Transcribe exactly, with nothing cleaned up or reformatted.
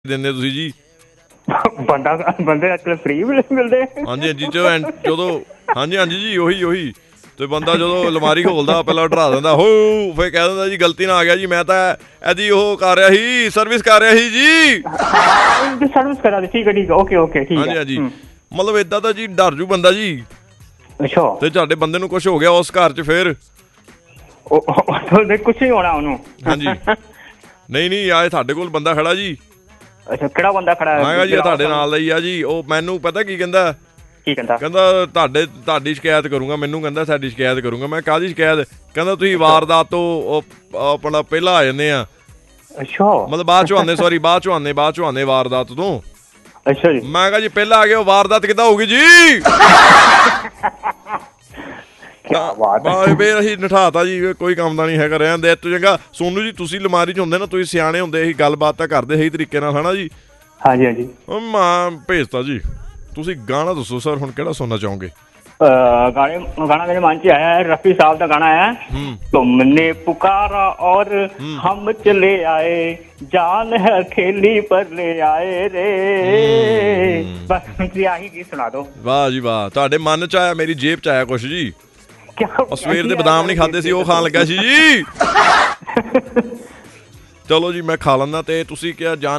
ਦਿੰਦੇ ਤੁਸੀਂ ਜੀ? ਬੰਦਾ ਬੰਦੇ ਅੱਜ ਕੱਲ੍ਹ ਫ੍ਰੀ ਵੀ ਮਿਲਦੇ। ਹਾਂਜੀ ਹਾਂਜੀ ਜਦੋਂ ਜਦੋਂ ਹਾਂਜੀ ਹਾਂਜੀ ਜੀ ਉਹੀ ਉਹੀ ਤੇ ਬੰਦਾ ਜਦੋਂ ਅਲਮਾਰੀ ਖੋਲਦਾ ਪਹਿਲਾਂ ਡਰਾ ਦਿੰਦਾ ਹੋ, ਫਿਰ ਕਹਿ ਦਿੰਦਾ ਜੀ ਗਲਤੀ ਨਾਲ ਆ ਗਿਆ ਜੀ, ਮੈਂ ਤਾਂ ਇਹਦੀ ਉਹ ਕਰ ਰਿਹਾ ਸੀ, ਸਰਵਿਸ ਕਰ ਰਿਹਾ ਸੀ ਜੀ। ਸਰਵਿਸ ਕਰਾ ਦੇ, ਠੀਕ ਹੈ ਠੀਕ ਹੈ, ਓਕੇ ਓਕੇ ਠੀਕ ਹੈ। ਹਾਂਜੀ ਹਾਂਜੀ ਮਤਲਬ ਏਦਾਂ ਤਾਂ ਜੀ ਡਰ ਜੂ ਬੰਦਾ ਜੀ। ਅੱਛਾ। ਤੇ ਤੁਹਾਡੇ ਬੰਦੇ ਨੂੰ ਕੁਛ ਹੋ ਗਿਆ ਉਸ ਘਰ 'ਚ ਫਿਰ ਕੁਛ ਨਹੀਂ ਹੋਣਾ ਉਹਨੂੰ। ਹਾਂਜੀ ਨਹੀਂ ਨਹੀਂ ਆਏ ਸਾਡੇ ਕੋਲ ਬੰਦਾ ਖੜਾ ਜੀ। ਅੱਛਾ ਕਿਹੜਾ ਬੰਦਾ ਖੜਾ ਹੈਗਾ ਜੀ ਤੁਹਾਡੇ ਨਾਲ ਦਾ ਹੀ ਆ ਜੀ। ਉਹ ਮੈਨੂੰ ਪਤਾ ਕੀ ਕਹਿੰਦਾ, ਕੀ ਕਹਿੰਦਾ ਕਹਿੰਦਾ ਤੁਹਾਡੇ ਤੁਹਾਡੀ ਸ਼ਿਕਾਇਤ ਕਰੂੰਗਾ, ਮੈਨੂੰ ਕਹਿੰਦਾ ਸਾਡੀ ਸ਼ਿਕਾਇਤ ਕਰੂੰਗਾ। ਮੈਂ ਕਾਹਦੀ ਸ਼ਿਕਾਇਤ? ਕਹਿੰਦਾ ਤੁਸੀਂ ਵਾਰਦਾਤ ਤੋਂ ਉਹ ਆਪਣਾ ਪਹਿਲਾਂ ਆ ਜਾਂਦੇ ਆ। ਅੱਛਾ ਮਤਲਬ ਬਾਅਦ ਚੋਂ ਆਉਂਦੇ, ਸੋਰੀ ਬਾਅਦ ਚੋਂ ਆਉਂਦੇ ਬਾਅਦ ਚੋਂ ਆਉਂਦੇ ਵਾਰਦਾਤ ਤੋਂ। ਅੱਛਾ ਜੀ। ਮੈਂ ਕਿਹਾ ਜੀ ਪਹਿਲਾਂ ਆ ਗਏ ਉਹ ਵਾਰਦਾਤ ਕਿੱਦਾਂ ਹੋਊਗੀ ਜੀ? ਫਿਰ ਅਸੀਂ ਨਠਾਤਾ ਜੀ, ਕੋਈ ਕੰਮ ਦਾ ਨਹੀਂ ਹੈਗਾ, ਰਹਿਣ ਦੇ। ਤੂੰ ਚੰਗਾ ਸੋਨੂੰ ਜੀ ਤੁਸੀਂ ਅਲਮਾਰੀ 'ਚ ਹੁੰਦੇ ਨਾ, ਤੁਸੀਂ ਸਿਆਣੇ ਹੁੰਦੇ, ਅਸੀਂ ਗੱਲਬਾਤ ਤਾਂ ਕਰਦੇ ਸਹੀ ਤਰੀਕੇ ਨਾਲ, ਹੈ ਨਾ ਜੀ? ਹਾਂਜੀ ਹਾਂਜੀ ਮੈਂ ਭੇਜਤਾ ਜੀ। ਤੁਸੀਂ ਗਾਣਾ ਦੱਸੋ ਸਰ, ਹੁਣ ਕਿਹੜਾ ਸੁਣਨਾ ਚਾਹੋਗੇ? गाने गाना मेरे मन से आया है, रफी साहब का गाना है, तुमने पुकारा और हम चले आए, जान है खेली पर ले आए रे। बस आही गीत सुना दो। वाह जी वाह, ਤੁਹਾਡੇ ਮਨ 'ਚ ਆਇਆ, ਮੇਰੀ ਜੇਬ 'ਚ ਆਇਆ ਕੁਛ ਜੀ। ਉਹ ਸਵੇਰ ਦੇ ਬਦਾਮ ਨਹੀਂ ਖਾਦੇ ਸੀ, ਉਹ ਖਾਣ ਲੱਗਾ ਸੀ ਜੀ। ਚਲੋ ਜੀ ਮੈਂ ਖਾ ਲੈਂਦਾ। ਤੇ ਤੁਸੀਂ ਕਿਹਾ ਜਾਨ